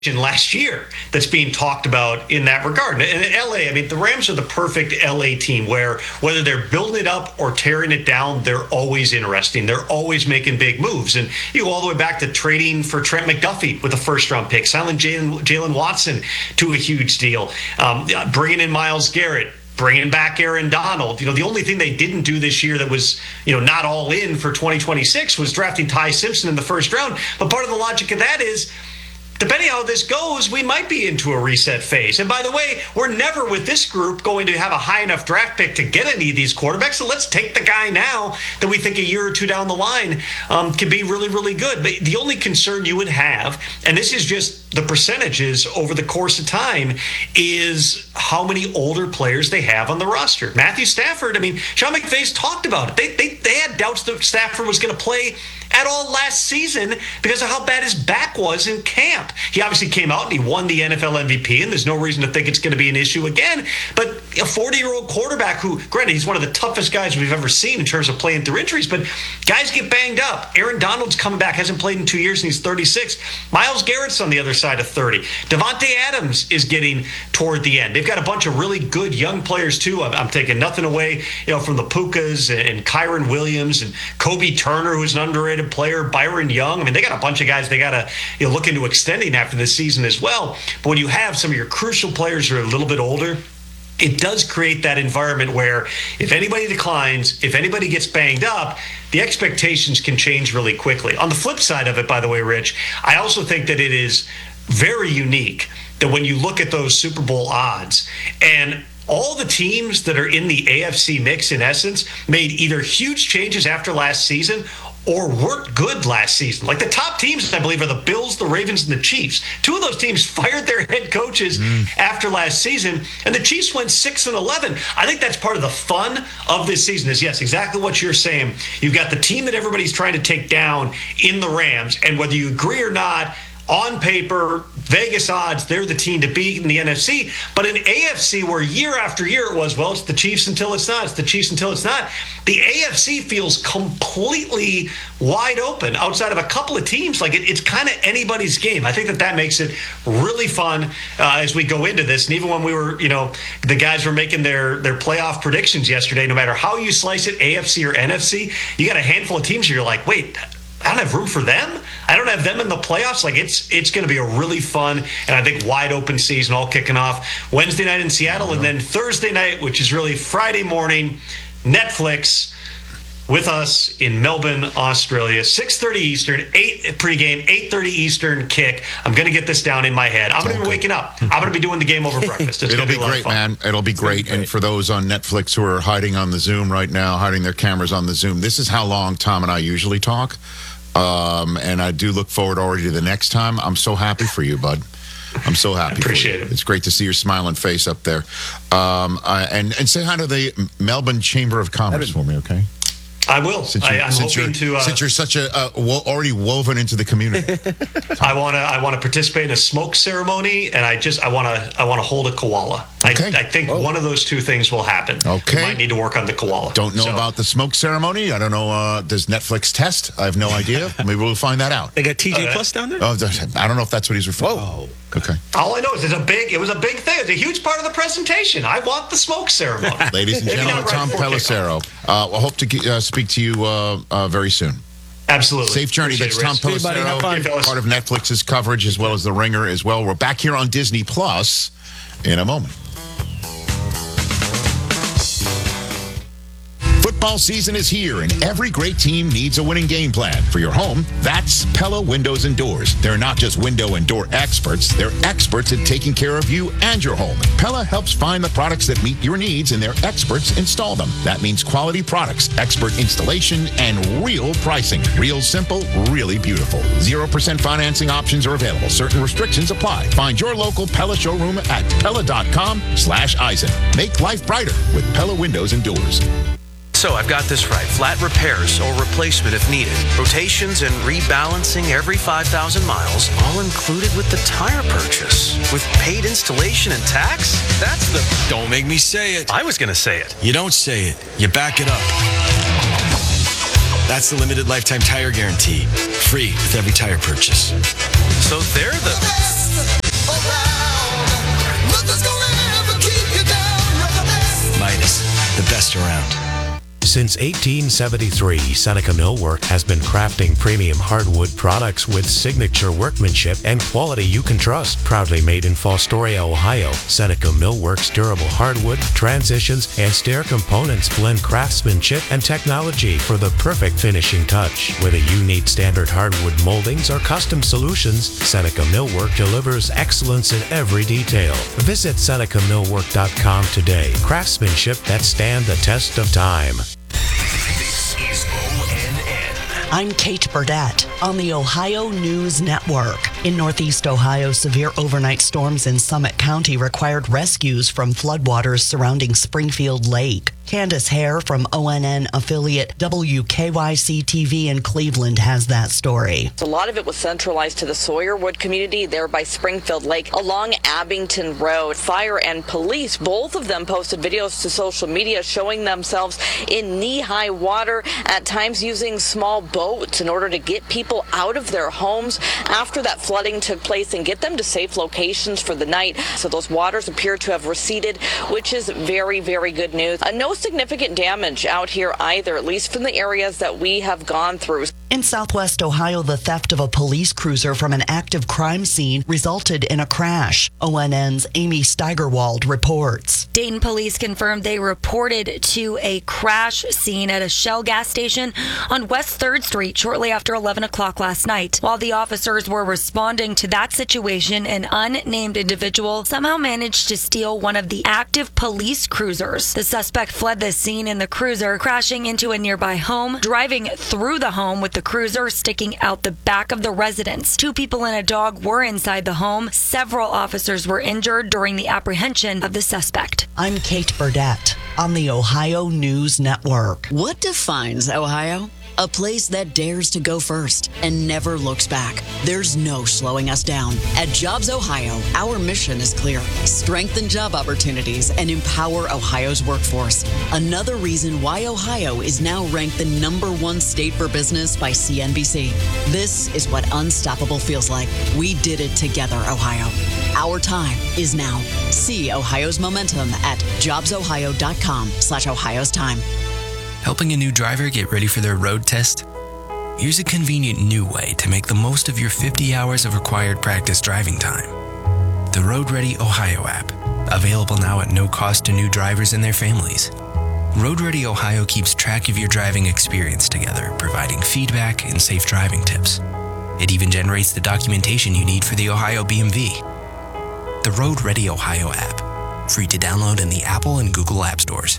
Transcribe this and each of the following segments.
last year that's being talked about in that regard. And in LA, I mean, the Rams are the perfect LA team where whether they're building it up or tearing it down, they're always interesting. They're always making big moves. And you go all the way back to trading for Trent McDuffie with a first-round pick, selling Jalen Watson to a huge deal, bringing in Myles Garrett, bringing back Aaron Donald. The only thing they didn't do this year that was, not all in for 2026 was drafting Ty Simpson in the first round. But part of the logic of that is, depending how this goes, we might be into a reset phase. And by the way, we're never with this group going to have a high enough draft pick to get any of these quarterbacks. So let's take the guy now that we think a year or two down the line can be really, really good. But the only concern you would have, and this is just the percentages over the course of time, is how many older players they have on the roster. Matthew Stafford, Sean McVay's talked about it. They had doubts that Stafford was going to play at all last season because of how bad his back was in camp. He obviously came out and he won the NFL MVP, and there's no reason to think it's going to be an issue again. But a 40-year-old quarterback who, granted, he's one of the toughest guys we've ever seen in terms of playing through injuries, but guys get banged up. Aaron Donald's coming back, hasn't played in 2 years, and he's 36. Myles Garrett's on the other side of 30. Devontae Adams is getting toward the end. They've got a bunch of really good young players, too. I'm taking nothing away, from the Pukas and Kyron Williams and Kobe Turner, who's an underrated player, Byron Young. They got a bunch of guys they got to look into extending after this season as well. But when you have some of your crucial players who are a little bit older, it does create that environment where if anybody declines, if anybody gets banged up, the expectations can change really quickly. On the flip side of it, by the way, Rich, I also think that it is very unique that when you look at those Super Bowl odds and all the teams that are in the AFC mix, in essence, made either huge changes after last season or weren't good last season. Like the top teams, I believe, are the Bills, the Ravens, and the Chiefs. Two of those teams fired their head coaches after last season, and the Chiefs went 6-11. I think that's part of the fun of this season is, yes, exactly what you're saying. You've got the team that everybody's trying to take down in the Rams, and whether you agree or not, on paper, Vegas odds, they're the team to beat in the NFC. But in AFC, where year after year it was, well, it's the Chiefs until it's not. It's the Chiefs until it's not. The AFC feels completely wide open outside of a couple of teams. Like it's kind of anybody's game. I think that makes it really fun as we go into this. And even when we were, the guys were making their playoff predictions yesterday, no matter how you slice it, AFC or NFC, you got a handful of teams where you're like, wait, I don't have room for them. I don't have them in the playoffs. Like it's going to be a really fun and I think wide open season all kicking off Wednesday night in Seattle and then Thursday night, which is really Friday morning, Netflix with us in Melbourne, Australia. 6:30 Eastern, 8 pregame, 8:30 Eastern kick. I'm going to get this down in my head. I'm going to be waking up. I'm going to be doing the game over breakfast. It'll be great, man. It'll be great. And for those on Netflix who are hiding on the Zoom right now, hiding their cameras on the Zoom, this is how long Tom and I usually talk. And I do look forward already to the next time. I'm so happy for you, bud. I'm so happy. I appreciate it. It's great to see your smiling face up there. And say hi to the Melbourne Chamber of Commerce for me, okay? I will. Since you're such already woven into the community. I want to participate in a smoke ceremony, and I want to hold a koala. Okay. I think one of those two things will happen. Okay. We might need to work on the koala. Don't know about the smoke ceremony. I don't know. Does Netflix test? I have no idea. Maybe we'll find that out. They got TJ Plus down there? Oh, I don't know if that's what he's referring to. Whoa. Okay. All I know is it was a big thing. It's a huge part of the presentation. I want the smoke ceremony. Ladies and gentlemen, Tom Pelissero. I hope to speak to you very soon. Absolutely. Safe journey. That's Tom Pelissero, part of Netflix's coverage as well as The Ringer as well. We're back here on Disney Plus in a moment. Football season is here, and every great team needs a winning game plan. For your home, that's Pella Windows and Doors. They're not just window and door experts. They're experts at taking care of you and your home. Pella helps find the products that meet your needs, and their experts install them. That means quality products, expert installation, and real pricing. Real simple, really beautiful. 0% financing options are available. Certain restrictions apply. Find your local Pella showroom at Pella.com/Eisen. Make life brighter with Pella Windows and Doors. So I've got this right. Flat repairs or replacement if needed. Rotations and rebalancing every 5,000 miles, all included with the tire purchase. With paid installation and tax? That's the... Don't make me say it. I was going to say it. You don't say it. You back it up. That's the limited lifetime tire guarantee. Free with every tire purchase. So they're the... Since 1873, Seneca Millwork has been crafting premium hardwood products with signature workmanship and quality you can trust. Proudly made in Fostoria, Ohio, Seneca Millwork's durable hardwood, transitions, and stair components blend craftsmanship and technology for the perfect finishing touch. Whether you need standard hardwood moldings or custom solutions, Seneca Millwork delivers excellence in every detail. Visit SenecaMillwork.com today. Craftsmanship that stand the test of time. This is ONN. I'm Kate Burdett on the Ohio News Network. In Northeast Ohio, severe overnight storms in Summit County required rescues from floodwaters surrounding Springfield Lake. Candace Hare from ONN affiliate WKYC-TV in Cleveland has that story. A lot of it was centralized to the Sawyerwood community there by Springfield Lake along Abington Road. Fire and police, both of them posted videos to social media showing themselves in knee-high water, at times using small boats in order to get people out of their homes after that flooding took place and get them to safe locations for the night. So those waters appear to have receded, which is very, very good news. No significant damage out here either, at least from the areas that we have gone through. In Southwest Ohio, the theft of a police cruiser from an active crime scene resulted in a crash. ONN's Amy Steigerwald reports. Dayton police confirmed they reported to a crash scene at a Shell gas station on West 3rd Street shortly after 11 o'clock last night. While the officers were responding to that situation, an unnamed individual somehow managed to steal one of the active police cruisers. The suspect fled the scene in the cruiser, crashing into a nearby home, driving through the home with the cruiser sticking out the back of the residence. 2 people and a dog were inside the home. Several officers were injured during the apprehension of the suspect. I'm Kate Burdett on the Ohio News Network. What defines Ohio? A place that dares to go first and never looks back. There's no slowing us down. At Jobs Ohio, our mission is clear. Strengthen job opportunities and empower Ohio's workforce. Another reason why Ohio is now ranked the #1 state for business by CNBC. This is what unstoppable feels like. We did it together, Ohio. Our time is now. See Ohio's momentum at jobsohio.com/Ohio's time. Helping a new driver get ready for their road test? Here's a convenient new way to make the most of your 50 hours of required practice driving time. The Road Ready Ohio app, available now at no cost to new drivers and their families. Road Ready Ohio keeps track of your driving experience together, providing feedback and safe driving tips. It even generates the documentation you need for the Ohio BMV. The Road Ready Ohio app, free to download in the Apple and Google App Stores.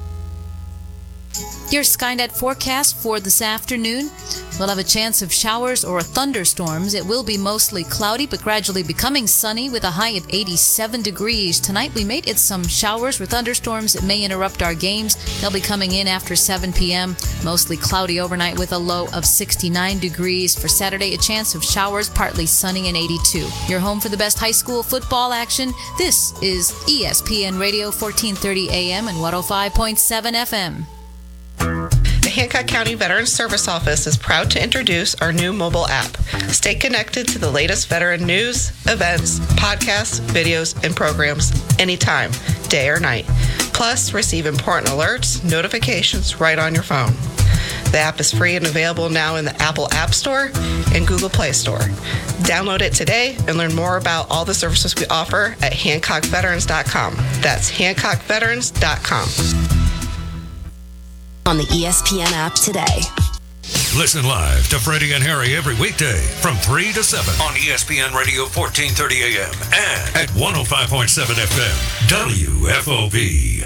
Your Skynet forecast for this afternoon. We'll have a chance of showers or thunderstorms. It will be mostly cloudy, but gradually becoming sunny with a high of 87 degrees. Tonight, we may get some showers or thunderstorms that may interrupt our games. They'll be coming in after 7 p.m. Mostly cloudy overnight with a low of 69 degrees. For Saturday, a chance of showers, partly sunny and 82. Your home for the best high school football action. This is ESPN Radio, 1430 AM and 105.7 FM. The Hancock County Veterans Service Office is proud to introduce our new mobile app. Stay connected to the latest veteran news, events, podcasts, videos, and programs anytime, day or night. Plus, receive important alerts, notifications right on your phone. The app is free and available now in the Apple App Store and Google Play Store. Download it today and learn more about all the services we offer at HancockVeterans.com. That's HancockVeterans.com. On the ESPN app today. Listen live to Freddie and Harry every weekday from 3 to 7 on ESPN Radio 1430 AM and at 105.7 FM WFOV.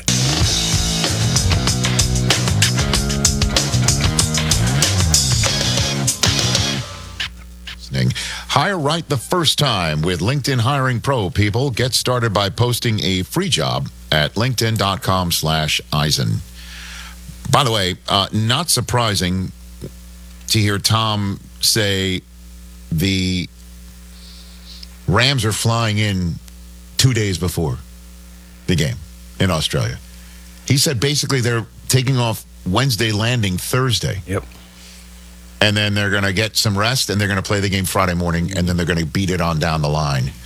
Hire right the first time with LinkedIn Hiring Pro, people. Get started by posting a free job at linkedin.com/Eisen. By the way, not surprising to hear Tom say the Rams are flying in 2 days before the game in Australia. He said basically they're taking off Wednesday, landing Thursday. Yep. And then they're going to get some rest, and they're going to play the game Friday morning, and then they're going to beat it on down the line.